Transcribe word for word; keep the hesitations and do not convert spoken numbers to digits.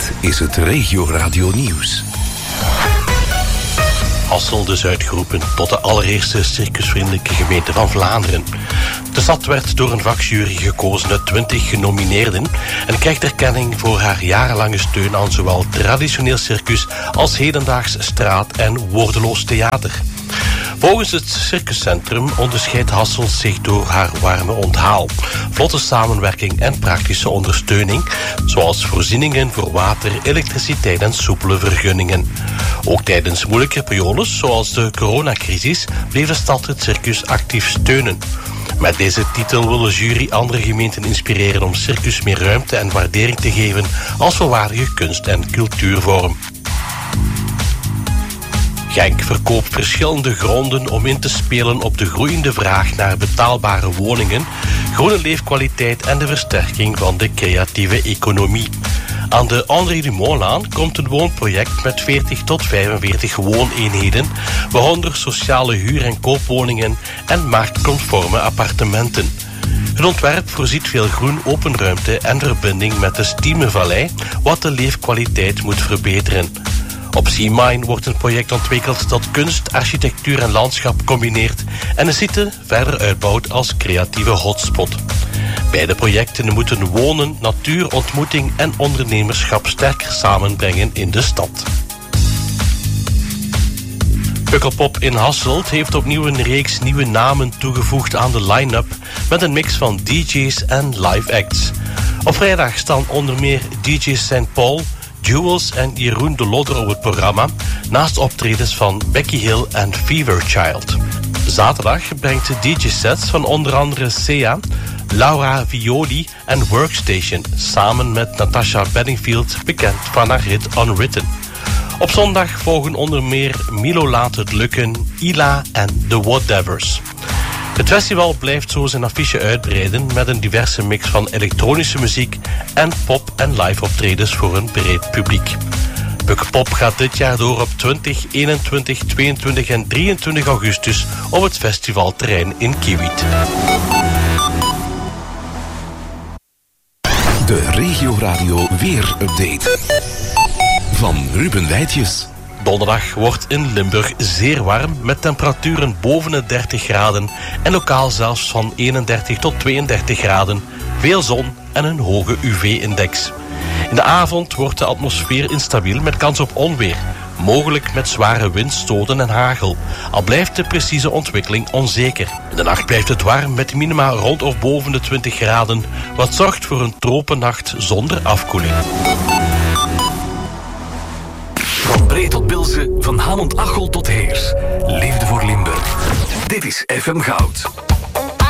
Dit is het Regio Radio Nieuws. Hasselt is uitgeroepen tot de allereerste circusvriendelijke gemeente van Vlaanderen. De stad werd door een vakjury gekozen uit twintig genomineerden en krijgt erkenning voor haar jarenlange steun aan zowel traditioneel circus als hedendaags straat- en woordeloos theater. Volgens het circuscentrum onderscheidt Hasselt zich door haar warme onthaal, vlotte samenwerking en praktische ondersteuning, zoals voorzieningen voor water, elektriciteit en soepele vergunningen. Ook tijdens moeilijke periodes, zoals de coronacrisis, bleef de stad het circus actief steunen. Met deze titel wil de jury andere gemeenten inspireren om circus meer ruimte en waardering te geven als volwaardige kunst- en cultuurvorm. Genk verkoopt verschillende gronden om in te spelen op de groeiende vraag naar betaalbare woningen, groene leefkwaliteit en de versterking van de creatieve economie. Aan de André Dumont-laan komt een woonproject met veertig tot vijfenveertig wooneenheden, waaronder sociale huur- en koopwoningen en marktconforme appartementen. Het ontwerp voorziet veel groen, open ruimte en verbinding met de Stiemenvallei, wat de leefkwaliteit moet verbeteren. Op Seamine wordt een project ontwikkeld dat kunst, architectuur en landschap combineert en de site verder uitbouwt als creatieve hotspot. Beide projecten moeten wonen, natuur, ontmoeting en ondernemerschap sterker samenbrengen in de stad. Pukkelpop in Hasselt heeft opnieuw een reeks nieuwe namen toegevoegd aan de line-up met een mix van D J's en live acts. Op vrijdag staan onder meer D J Saint Paul, Jewels en Jeroen de Lodder op het programma, naast optredens van Becky Hill en Fever Child. Zaterdag brengt D J-sets van onder andere Sea, Laura Violi en Workstation, samen met Natasha Bedingfield, bekend van haar hit Unwritten. Op zondag volgen onder meer Milo Laat het Lukken, Ila en The Whatevers. Het festival blijft zo zijn affiche uitbreiden met een diverse mix van elektronische muziek en pop- en live optredens voor een breed publiek. Pukkelpop gaat dit jaar door op twintig, eenentwintig, tweeëntwintig en drieëntwintig augustus op het festivalterrein in Kiewiet. De Regio Radio Weer-update van Ruben Wijtjes. Donderdag wordt in Limburg zeer warm met temperaturen boven de dertig graden en lokaal zelfs van eenendertig tot tweeëndertig graden, veel zon en een hoge U V-index. In de avond wordt de atmosfeer instabiel met kans op onweer, mogelijk met zware windstoten en hagel, al blijft de precieze ontwikkeling onzeker. In de nacht blijft het warm met minima rond of boven de twintig graden, wat zorgt voor een tropennacht zonder afkoeling. Van Bree tot Bilze, van Hamond-Achel tot Heers. Liefde voor Limburg. Dit is F M Goud.